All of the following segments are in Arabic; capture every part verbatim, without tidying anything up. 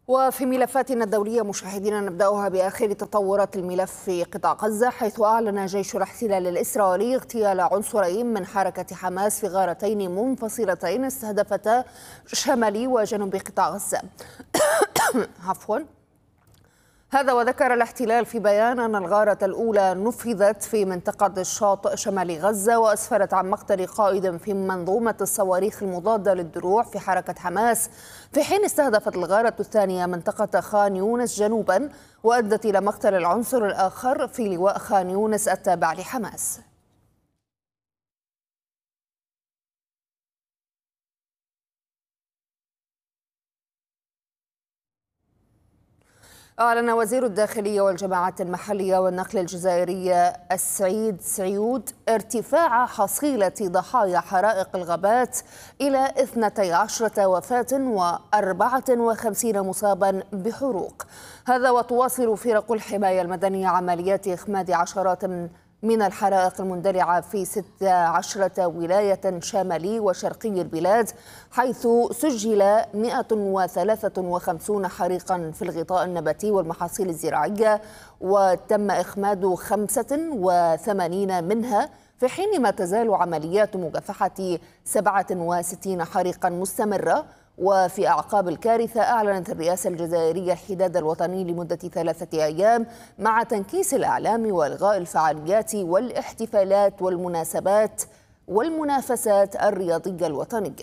وفي ملفاتنا الدولية مشاهدينا نبدأها بآخر تطورات الملف في قطاع غزة، حيث أعلن جيش الاحتلال الإسرائيلي اغتيال عنصرين من حركة حماس في غارتين منفصلتين استهدفتا شمالي وجنوب قطاع غزة. عفوا هذا وذكر الاحتلال في بيان أن الغارة الأولى نفذت في منطقة الشاطئ شمال غزة وأسفرت عن مقتل قائد في منظومة الصواريخ المضادة للدروع في حركة حماس، في حين استهدفت الغارة الثانية منطقة خان يونس جنوبا وأدت إلى مقتل العنصر الآخر في لواء خان يونس التابع لحماس. أعلن وزير الداخلية والجماعات المحلية والنقل الجزائرية السعيد سعيود ارتفاع حصيلة ضحايا حرائق الغابات إلى اثنتي عشرة وفاة وأربعة وخمسين مصابا بحروق. هذا وتواصل فرق الحماية المدنية عمليات إخماد عشرات من من الحرائق المندلعة في ست عشرة ولاية شمالي وشرقي البلاد، حيث سجل مئة وثلاثة وخمسين حريقا في الغطاء النباتي والمحاصيل الزراعية، وتم إخماد خمسة وثمانين منها، في حين ما تزال عمليات مكافحة سبعة وستين حريقا مستمرة. وفي أعقاب الكارثة أعلنت الرئاسة الجزائرية الحداد الوطني لمدة ثلاثة أيام مع تنكيس الإعلام وإلغاء الفعاليات والاحتفالات والمناسبات والمنافسات الرياضية الوطنية.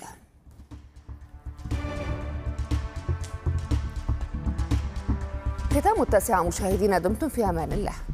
ختام التاسعة مشاهدينا، دمتم في أمان الله.